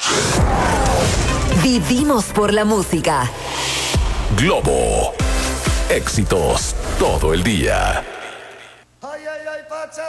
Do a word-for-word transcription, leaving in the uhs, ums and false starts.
Vivimos por la música. Globo. Éxitos todo el día.